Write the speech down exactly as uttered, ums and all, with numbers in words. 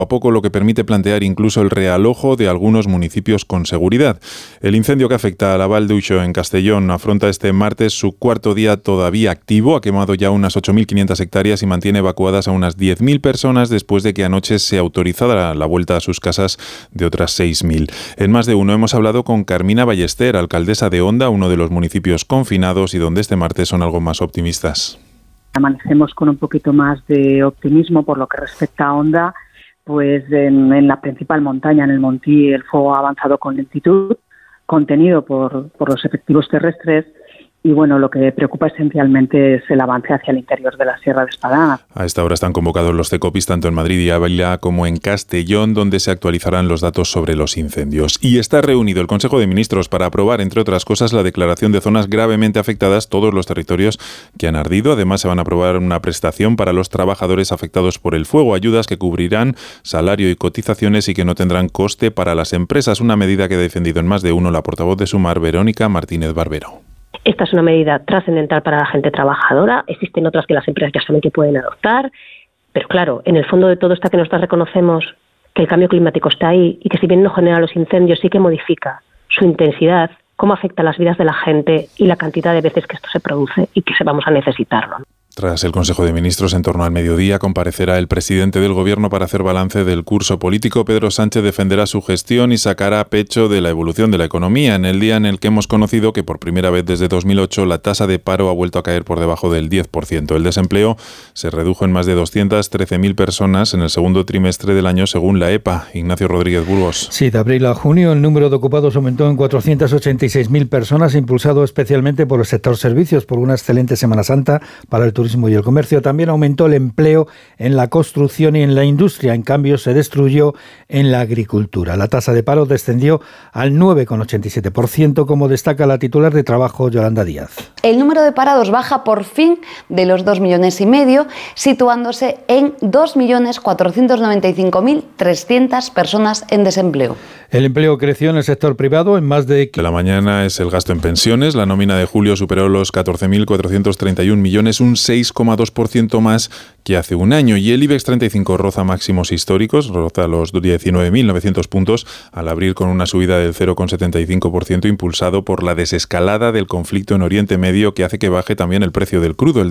a poco, lo que permite plantear incluso el realojo de algunos municipios con seguridad. El incendio que afecta a la Val d'Uixó en Castellón afronta este martes su cuarto día todavía activo. Ha quemado ya unas ocho mil quinientas hectáreas y mantiene evacuadas a unas diez mil personas después de que anoche se autorizara la vuelta a sus casas de otras seis mil. En Más de Uno hemos hablado con Carmina Ballester, alcaldesa de Onda, uno de los municipios confinados y donde este martes son algo más optimistas. Amanecemos con un poquito más de optimismo por lo que respecta a Onda. Pues en, en la principal montaña, en el Montí, el fuego ha avanzado con lentitud, contenido por, por los efectivos terrestres. Y bueno, lo que preocupa esencialmente es el avance hacia el interior de la Sierra de Espadana. A esta hora están convocados los Cecopis tanto en Madrid y Ávila como en Castellón, donde se actualizarán los datos sobre los incendios. Y está reunido el Consejo de Ministros para aprobar, entre otras cosas, la declaración de zonas gravemente afectadas, todos los territorios que han ardido. Además, se van a aprobar una prestación para los trabajadores afectados por el fuego, ayudas que cubrirán salario y cotizaciones y que no tendrán coste para las empresas. Una medida que ha defendido en Más de Uno la portavos de Sumar, Verónica Martínez Barbero. Esta es una medida trascendental para la gente trabajadora. Existen otras que las empresas ya saben que pueden adoptar. Pero claro, en el fondo de todo está que nosotros reconocemos que el cambio climático está ahí y que si bien no genera los incendios, sí que modifica su intensidad, cómo afecta a las vidas de la gente y la cantidad de veces que esto se produce y que se vamos a necesitarlo. Tras el Consejo de Ministros, en torno al mediodía, comparecerá el presidente del Gobierno para hacer balance del curso político. Pedro Sánchez defenderá su gestión y sacará pecho de la evolución de la economía en el día en el que hemos conocido que por primera vez desde dos mil ocho la tasa de paro ha vuelto a caer por debajo del diez por ciento. El desempleo se redujo en más de doscientas trece mil personas en el segundo trimestre del año, según la E P A. Ignacio Rodríguez Burgos. Sí, de abril a junio el número de ocupados aumentó en cuatrocientas ochenta y seis mil personas, impulsado especialmente por el sector servicios, por una excelente Semana Santa para el turismo y el comercio. También aumentó el empleo en la construcción y en la industria. En cambio, se destruyó en la agricultura. La tasa de paro descendió al nueve coma ochenta y siete por ciento, como destaca la titular de Trabajo, Yolanda Díaz. El número de parados baja por fin de los dos millones y medio, situándose en dos millones cuatrocientos noventa y cinco mil trescientas personas en desempleo. El empleo creció en el sector privado en más de... De la mañana es el gasto en pensiones. La nómina de julio superó los catorce mil cuatrocientos treinta y un millones, un seis coma dos por ciento más que hace un año. Y el IBEX treinta y cinco roza máximos históricos, roza los diecinueve mil novecientos puntos, al abrir con una subida del cero coma setenta y cinco por ciento, impulsado por la desescalada del conflicto en Oriente Medio, que hace que baje también el precio del crudo. El